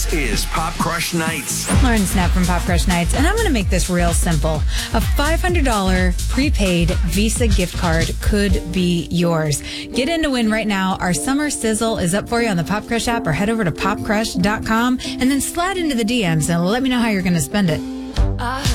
Is Pop Crush Nights. Lauren Snap from Pop Crush Nights, and I'm going to make this real simple. A $500 prepaid Visa gift card could be yours. Get in to win right now. Our summer sizzle is up for you on the Pop Crush app, or head over to popcrush.com and then slide into the DMs and let me know how you're going to spend it.